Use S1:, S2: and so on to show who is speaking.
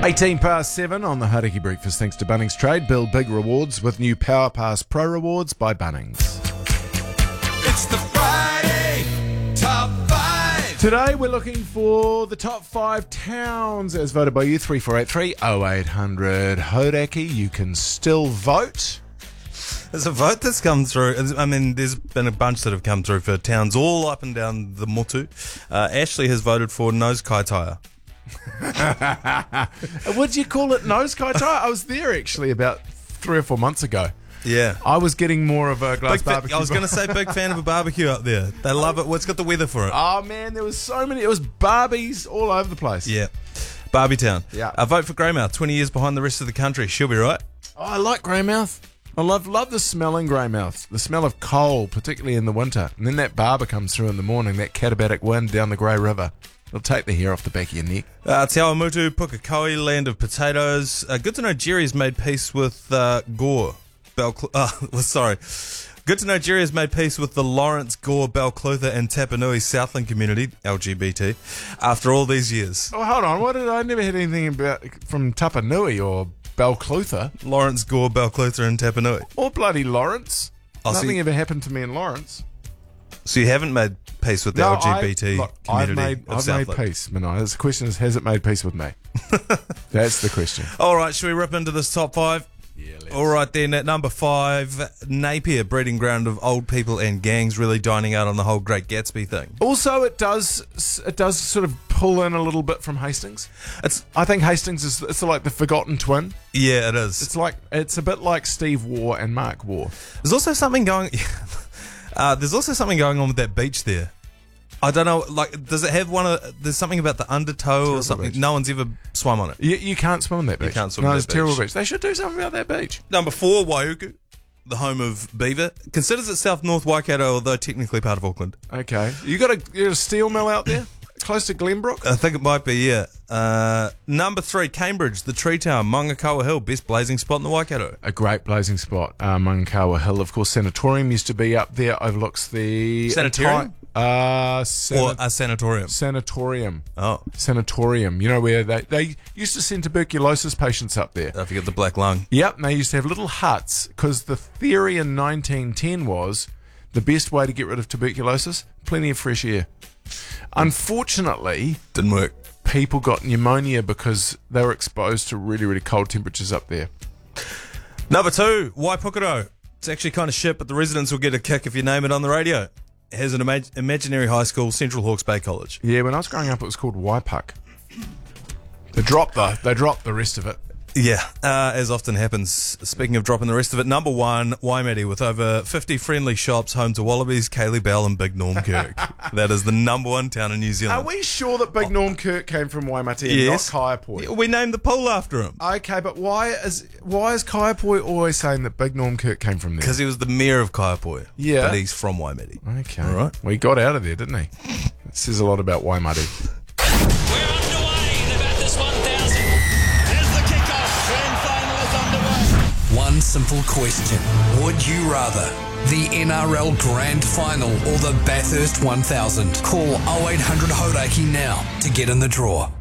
S1: 7:18 on the Hauraki Breakfast, thanks to Bunnings Trade. Build big rewards with new Power Pass Pro Rewards by Bunnings.
S2: It's the Friday Top 5.
S1: Today we're looking for the top 5 towns as voted by you. 3483 0800 Hauraki. You can still vote.
S3: There's a vote that's come through. I mean, there's been a bunch that have come through for towns all up and down the motu. Ashley has voted for Nose Kaitaia.
S1: Would you call it Nose Kaitaia? I was there actually about 3 or 4 months ago.
S3: Yeah.
S1: I was getting more of a glass barbecue.
S3: I was going to say big fan of a barbecue up there. They love it. What's got the weather for it?
S1: Oh man, there was so many. It was Barbies all over the place.
S3: Yeah. Barbie Town.
S1: Yeah.
S3: Vote for Greymouth, 20 years behind the rest of the country. She'll be right.
S1: Oh, I like Greymouth. I love the smell in Greymouth. The smell of coal, particularly in the winter. And then that barber comes through in the morning, that katabatic wind down the Grey River. It'll take the hair off the back of your neck.
S3: Te Awamutu, Pukekohe, land of potatoes. Good to know Jerry's made peace with Gore. Sorry. Good to know Jerry's made peace with the Lawrence, Gore, Balclutha and Tapanui Southland community, LGBT, after all these years.
S1: Oh, hold on. I never had anything about from Tapanui or Balclutha.
S3: Lawrence, Gore, Balclutha and Tapanui.
S1: Or bloody Lawrence. Nothing ever happened to me in Lawrence.
S3: So you haven't made peace with the LGBT community
S1: I've made peace, Manai. The question is, has it made peace with me? That's the question.
S3: All right, should we rip into this top 5?
S1: Yeah, let's.
S3: All right, then, at number 5, Napier, breeding ground of old people and gangs, really dining out on the whole Great Gatsby thing.
S1: Also, it does sort of pull in a little bit from Hastings. I think Hastings is it's like the forgotten twin.
S3: Yeah, it is.
S1: It's a bit like Steve Waugh and Mark Waugh.
S3: There's also something going. There's also something going on with that beach there. I don't know. Like, does it have there's something about the undertow or something?
S1: Beach.
S3: No one's ever swum on it.
S1: You can't swim on that beach.
S3: You can't swim on that
S1: it's a
S3: beach.
S1: terrible beach. They should do something about that beach.
S3: Number 4, Waiuku, the home of beaver, considers itself North Waikato, although technically part of Auckland.
S1: Okay, you got a steel mill out there, close to Glenbrook.
S3: I think it might be, yeah. Number 3, Cambridge, the Tree Town, Mangakawa Hill, best blazing spot in the Waikato.
S1: A great blazing spot, Mangakawa Hill. Of course, Sanatorium used to be up there. Overlooks the
S3: Sanitarium?
S1: Or
S3: a sanatorium.
S1: Sanatorium.
S3: Oh.
S1: Sanatorium. You know where they used to send tuberculosis patients up there.
S3: I forget the black lung.
S1: Yep, and they used to have little huts because the theory in 1910 was the best way to get rid of tuberculosis, plenty of fresh air. Unfortunately,
S3: Didn't work.
S1: people got pneumonia because they were exposed to really, really cold temperatures up there.
S3: Number 2, Waipukaro. It's actually kind of shit, but the residents will get a kick if you name it on the radio. It has an imaginary high school, Central Hawke's Bay College.
S1: Yeah, when I was growing up, it was called Waipuck. They dropped the rest of it.
S3: Yeah, as often happens. Speaking of dropping the rest of it, number 1, Waimate, with over 50 friendly shops, home to Wallabies, Kaylee Bell and Big Norm Kirk. That is the number 1 town in New Zealand.
S1: Are we sure that Big Norm Kirk came from Waimate and
S3: Yes.
S1: not Kaiapoi?
S3: Yeah, we named the pool after him.
S1: Okay, but why is Kaiapoi always saying that Big Norm Kirk came from there?
S3: Because he was the mayor of Kaiapoi.
S1: Yeah.
S3: But he's from Waimate.
S1: Okay.
S3: All right.
S1: Well, he got out of there, didn't he? It says a lot about Waimate.
S2: We're underway in about this 1,000. Here's the kickoff. Grand final is underway.
S4: One simple question. Would you rather the NRL Grand Final or the Bathurst 1000? Call 0800 Hauraki now to get in the draw.